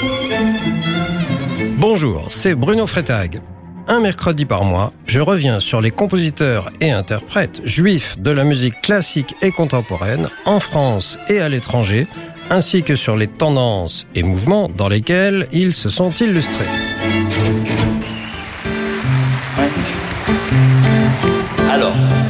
Bonjour, c'est Bruno Freitag. Un mercredi par mois, je reviens sur les compositeurs et interprètes juifs de la musique classique et contemporaine en France et à l'étranger, ainsi que sur les tendances et mouvements dans lesquels ils se sont illustrés. Alors,